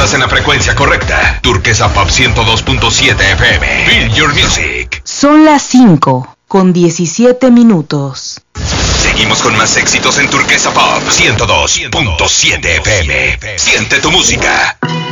Estás en la frecuencia correcta. Turquesa Pop 102.7 FM. Feel your music. Son las 5:17. Seguimos con más éxitos en Turquesa Pop 102.7 FM. Siente tu música.